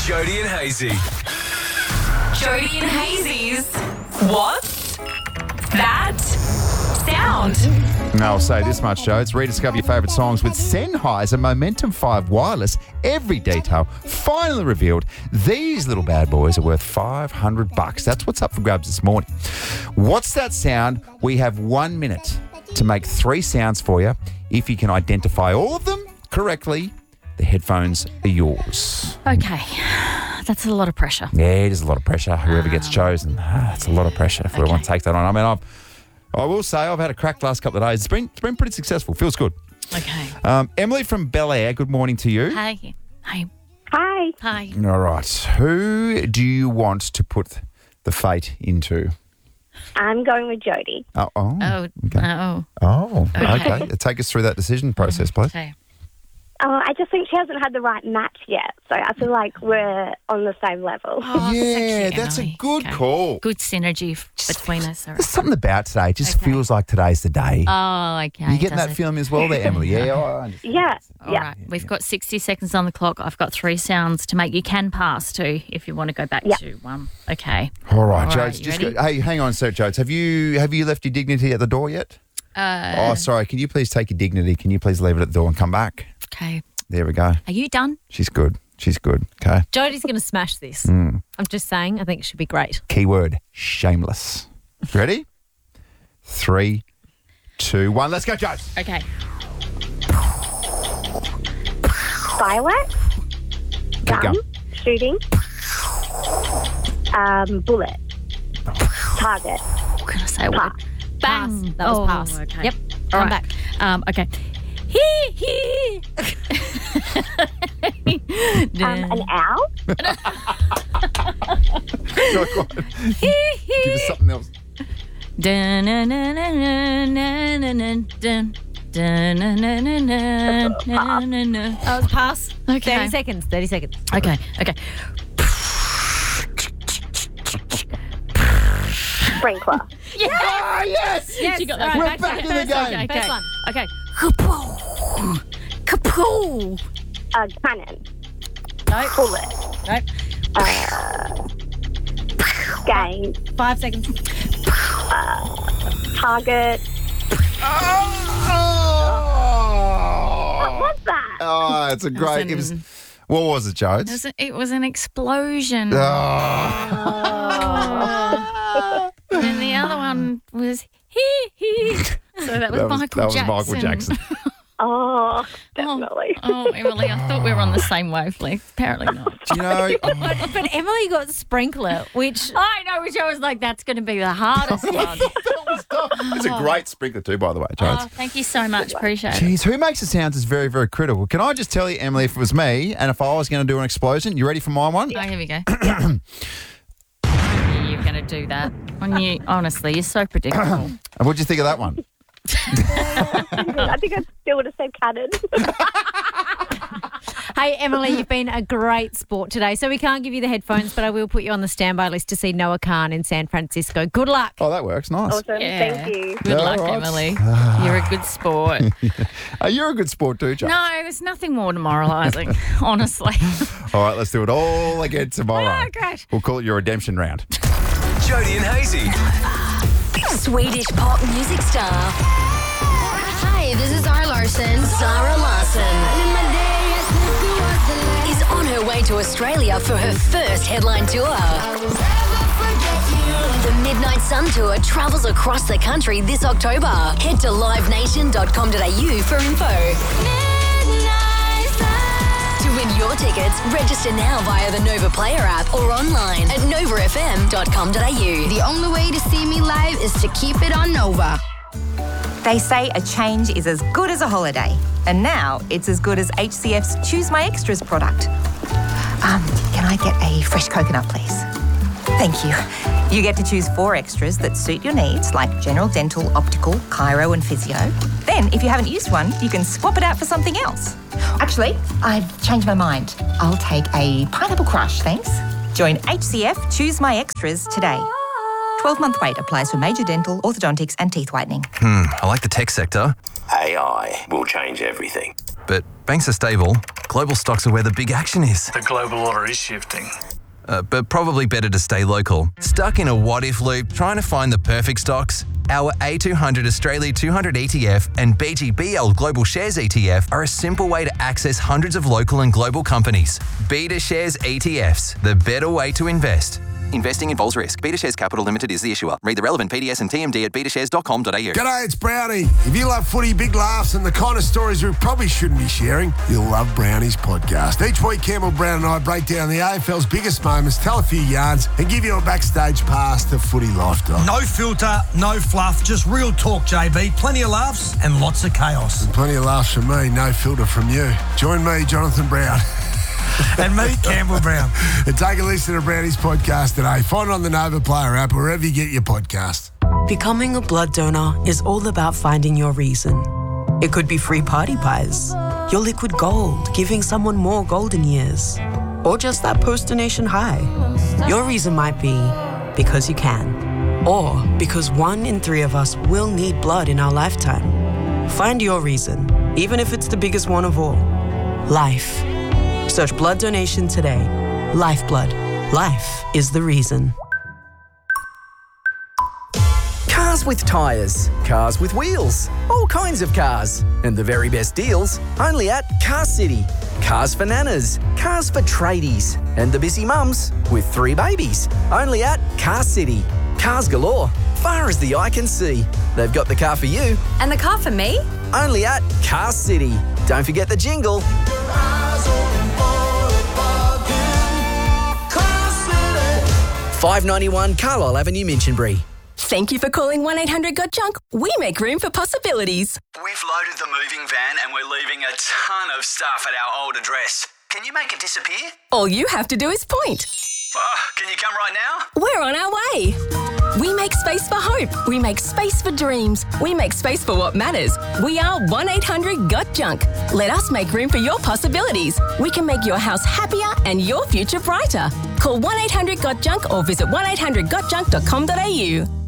Jody and Hazy. Jody and Hazy's What's That Sound? I'll say this much, Joe. It's rediscover your favourite songs with Sennheiser Momentum 5 Wireless. Every detail finally revealed. These little bad boys are worth $500. That's what's up for grabs this morning. What's that sound? We have 1 minute to make 3 sounds for you. If you can identify all of them correctly, the headphones are yours. Okay, that's a lot of pressure. Yeah, it is a lot of pressure. Whoever gets chosen, it's a lot of pressure if we want to take that on. I mean, I will say I've had a crack last couple of days. It's been pretty successful. Feels good. Okay. Emily from Bel Air, good morning to you. Hey. Hi. Hi. All right. Who do you want to put the fate into? I'm going with Jody. Oh, Okay. no. Oh, okay. Take us through that decision process, please. Okay. I just think she hasn't had the right match yet, so I feel like we're on the same level. Oh, Yeah, cute, that's a Emily. good Okay. call. Good synergy between us. There's something about today. It just Okay. feels like today's the day. Oh, okay. you getting does that it? feeling as well there, Emily? Yeah, I understand. Yeah, All right. We've got 60 seconds on the clock. I've got 3 sounds to make. You can pass too if you want to go back to one. Okay. All right, All Jodes. right, you Just ready? hey, hang on a sec, Jodes. Have you left your dignity at the door yet? Sorry. Can you please take your dignity? Can you please leave it at the door and come back? Okay. There we go. Are you done? She's good. Okay. Jody's going to smash this. Mm. I'm just saying, I think it should be great. Keyword, shameless. Ready? 3, 2, 1. Let's go, Jodes. Okay. fireworks, Keep gun, going. shooting, bullet, target. What can I say? What? Pass. Bang. That was pass. Okay. Yep. All Come right. back. Okay. Hee. An owl, Go on. Give us something else. That was pass. Okay. 30 seconds. 30 seconds. Okay. sprinkler, Ah, yes! Yes, You got all that. We're right, back in to the game. Okay. First one. Okay. Kapoo. Kapoo. cannon, Nope. bullet, Nope. game, 5 seconds. target. What was that? Oh, it's a great. It was. What was it, Jodes? It was an explosion. Oh. And then the other one was hee. So that was Michael Jackson. That was Michael Jackson. Oh, definitely. Oh, Emily, I thought we were on the same wavelength. Apparently not. Do you know? But Emily got sprinkler, which I know, which I was like, that's going to be the hardest one. It's a great sprinkler too, by the way, Jodes. Oh, thank you so much. Appreciate it. Jeez, who makes the sounds is very, very critical. Can I just tell you, Emily, if it was me and if I was going to do an explosion, you ready for my one? Oh, here we go. You're going to do that. Honestly, you're so predictable. And what'd you think of that one? I think I still would have said cannon. Hey, Emily, you've been a great sport today. So we can't give you the headphones, but I will put you on the standby list to see Noah Khan in San Francisco. Good luck. Oh, that works. Nice. Awesome. Yeah. Thank you. Good luck, All right. Emily. You're a good sport. You're a good sport too, Jodes. No, there's nothing more demoralising, honestly. All right, let's do it all again tomorrow. Oh, great. We'll call it your redemption round. Jody and Hazy. Swedish pop music star. Hi, this is Zara Larsson. Zara Larsson is on her way to Australia for her first headline tour. The Midnight Sun Tour travels across the country this October. Head to livenation.com.au for info. To win your tickets, register now via the Nova Player app or online at novafm.com.au. The only way to see me live is to keep it on Nova. They say a change is as good as a holiday. And now it's as good as HCF's Choose My Extras product. Can I get a fresh coconut, please? Thank you. You get to choose 4 extras that suit your needs, like general dental, optical, chiro and physio. Then, if you haven't used one, you can swap it out for something else. Actually, I've changed my mind. I'll take a pineapple crush, thanks. Join HCF Choose My Extras today. 12-month wait applies for major dental, orthodontics and teeth whitening. I like the tech sector, AI will change everything. but banks are stable, Global stocks are where the big action is. The global order is shifting. But probably better to stay local. Stuck in a what-if loop trying to find the perfect stocks? Our A200 Australia 200 ETF and BGBL Global Shares ETF are a simple way to access hundreds of local and global companies. Beta Shares ETFs, the better way to invest. Investing involves risk. Beta Shares Capital Limited is the issuer. Read the relevant PDS and TMD at betashares.com.au. G'day, it's Brownie. If you love footy, big laughs, and the kind of stories we probably shouldn't be sharing, you'll love Brownie's podcast. Each week, Campbell Brown and I break down the AFL's biggest moments, tell a few yarns, and give you a backstage pass to footy lifestyle. No filter, no fluff, just real talk, JB. Plenty of laughs and lots of chaos. And plenty of laughs from me, no filter from you. Join me, Jonathan Brown. And me, Campbell Brown. And take a listen to Brownie's podcast today. Find it on the Nova Player app, wherever you get your podcast. Becoming a blood donor is all about finding your reason. It could be free party pies, your liquid gold, giving someone more golden years, or just that post-donation high. Your reason might be because you can, or because 1 in 3 of us will need blood in our lifetime. Find your reason, even if it's the biggest one of all. Life. Search blood donation today. Lifeblood. Life is the reason. Cars with tyres, cars with wheels, all kinds of cars. And the very best deals only at Car City. Cars for nanas, cars for tradies, and the busy mums with 3 babies. Only at Car City. Cars galore, far as the eye can see. They've got the car for you. And the car for me? Only at Car City. Don't forget the jingle. $5.91 Carlisle Avenue, Minchinbury. Thank you for calling 1-800-GOT-JUNK. We make room for possibilities. We've loaded the moving van and we're leaving a ton of stuff at our old address. Can you make it disappear? All you have to do is point. Can you come right now? We're on our way. We make space for hope. We make space for dreams. We make space for what matters. We are 1-800-GOT-JUNK. Let us make room for your possibilities. We can make your house happier and your future brighter. Call 1-800-GOT-JUNK or visit 1-800-GOTJUNK.com.au.